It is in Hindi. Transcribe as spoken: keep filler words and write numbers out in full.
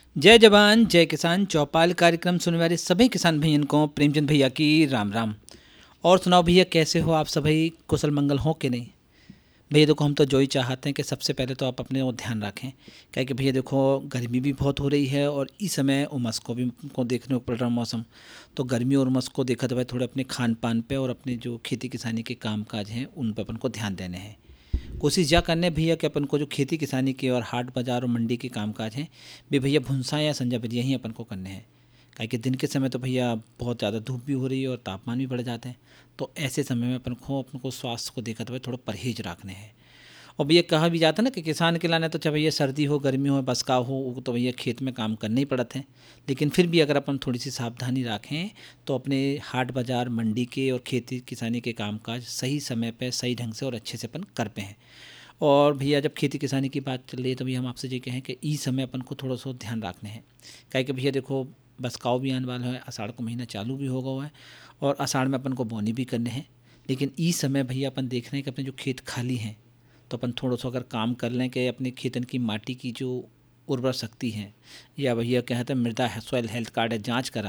जय जवान जय किसान चौपाल कार्यक्रम सुनने वाले सभी किसान भैयन को प्रेमचंद भैया की राम राम। और सुनाओ भैया, कैसे हो आप सभी? कुशल मंगल हो कि नहीं? भैया देखो, हम तो जो ही चाहते हैं कि सबसे पहले तो आप अपने वो ध्यान रखें। क्या कि भैया देखो, गर्मी भी बहुत हो रही है और इस समय उमस को भी को देखने को पड़ रहा मौसम। तो गर्मी और उमस को देखा तो भाई थोड़े अपने खान पान पे और अपने जो खेती किसानी के काम काज हैं उन पर अपन को ध्यान देने हैं। कोशिश यह करने भैया कि अपन को जो खेती किसानी के और हाट बाजार और मंडी के कामकाज हैं वे भैया भुनसा या संझा बदिया ही अपन को करने हैं। काहे कि दिन के समय तो भैया बहुत ज़्यादा धूप भी हो रही है और तापमान भी बढ़ जाते हैं। तो ऐसे समय में अपन को अपन को स्वास्थ्य को देखा तो भाई थोड़ा परहेज रखने हैं। और भैया कहा भी जाता है ना कि किसान के लाने तो चाहे भैया सर्दी हो, गर्मी हो, बरसात हो, वो तो भैया खेत में काम करने ही पड़ते हैं। लेकिन फिर भी अगर अपन थोड़ी सी सावधानी रखें तो अपने हाट बाजार मंडी के और खेती किसानी के कामकाज सही समय पे सही ढंग से और अच्छे से अपन कर पे हैं। और भैया जब खेती किसानी की बात चल रही है तो भैया हम आपसे ये कहें कि इस समय अपन को थोड़ा सा ध्यान रखने हैं। काहे कि भैया देखो, बरसात भी आने वाला है, आषाढ़ का महीना चालू भी होगा हुआ है और आषाढ़ में अपन को बोनी भी करने हैं। लेकिन इस समय भैया अपन देख रहे हैं कि अपने जो खेत खाली हैं तो अपन थोड़ा सा अगर काम कर लें कि अपने खेतन की माटी की जो उर्वर शक्ति है या भैया कहते हैं मृदा सॉइल हेल्थ कार्ड है जांच करा